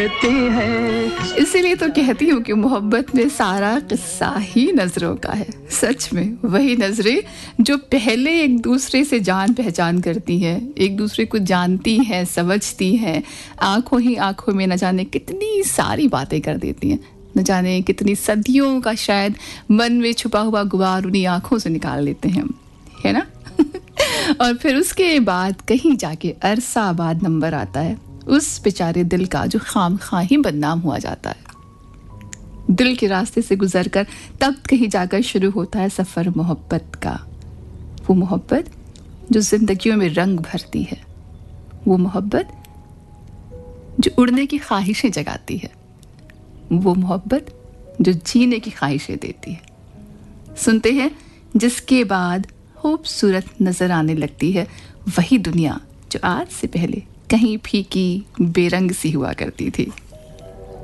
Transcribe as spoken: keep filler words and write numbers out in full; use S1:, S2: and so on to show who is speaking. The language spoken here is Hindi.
S1: कहती है।
S2: इसीलिए तो कहती हूँ कि मोहब्बत में सारा किस्सा ही नजरों का है। सच में वही नजरें जो पहले एक दूसरे से जान पहचान करती हैं, एक दूसरे को जानती हैं, समझती हैं, आंखों ही आंखों में न जाने कितनी सारी बातें कर देती हैं, न जाने कितनी सदियों का शायद मन में छुपा हुआ गुबार उन्हीं आंखों से निकाल लेते हैं, है ना। और फिर उसके बाद कहीं जाके अरसा बाद नंबर आता है उस बेचारे दिल का जो खाम खा ही बदनाम हुआ जाता है। दिल के रास्ते से गुजरकर तब कहीं जाकर शुरू होता है सफर मोहब्बत का। वो मोहब्बत जो जिंदगियों में रंग भरती है, वो मोहब्बत जो उड़ने की ख्वाहिशें जगाती है, वो मोहब्बत जो जीने की ख्वाहिशें देती है। सुनते हैं जिसके बाद खूबसूरत नजर आने लगती है वही दुनिया जो आज से पहले कहीं फीकी बेरंग सी हुआ करती थी।